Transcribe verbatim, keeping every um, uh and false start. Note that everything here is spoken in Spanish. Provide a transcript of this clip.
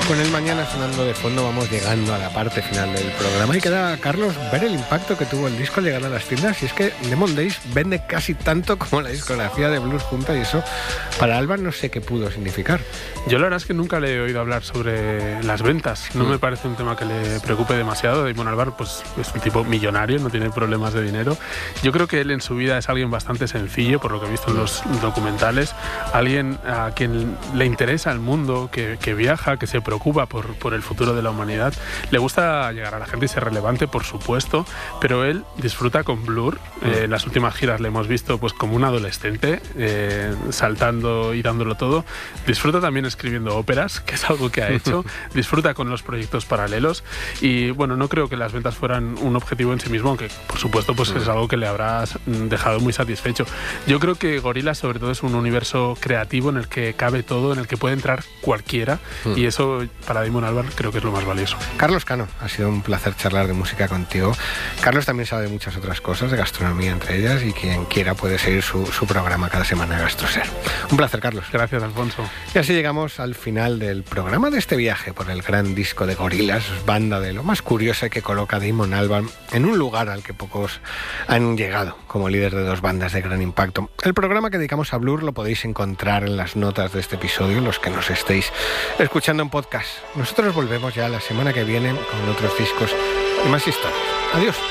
Con el mañana sonando de fondo vamos llegando a la parte final del programa y queda, Carlos, ver el impacto que tuvo el disco al llegar a las tiendas. Y es que Demon Days vende casi tanto como la discografía de Blur junta, y eso para Albarn no sé qué pudo significar. Yo la verdad es que nunca le he oído hablar sobre las ventas. No mm. me parece un tema que le preocupe demasiado. Damon Albarn pues, es un tipo millonario, no tiene problemas de dinero. Yo creo que él en su vida es alguien bastante sencillo, por lo que he visto en los documentales. Alguien a quien le interesa el mundo, que, que viaja, que se preocupa Por, por el futuro de la humanidad. Le gusta llegar a la gente y ser relevante, por supuesto, pero él disfruta con Blur. Eh, en las últimas giras le hemos visto pues como un adolescente, eh, saltando y dándolo todo. Disfruta también escribiendo óperas, que es algo que ha hecho. Disfruta con los proyectos paralelos y, bueno, no creo que las ventas fueran un objetivo en sí mismo, aunque, por supuesto, pues es algo que le habrá dejado muy satisfecho. Yo creo que Gorillaz, sobre todo, es un universo creativo en el que cabe todo, en el que puede entrar cualquiera, y eso para Damon Albarn creo que es lo más valioso. Carlos Cano, ha sido un placer charlar de música contigo. Carlos también sabe de muchas otras cosas, de gastronomía entre ellas, y quien quiera puede seguir su, su programa cada semana de GastroSer. Un placer, Carlos. Gracias, Alfonso. Y así llegamos al final del programa, de este viaje por el gran disco de Gorillaz, banda de lo más curiosa que coloca Damon Albarn en un lugar al que pocos han llegado como líder de dos bandas de gran impacto. El programa que dedicamos a Blur lo podéis encontrar en las notas de este episodio, los que nos estéis escuchando en podcast. Nosotros volvemos ya la semana que viene con otros discos y más historias. Adiós.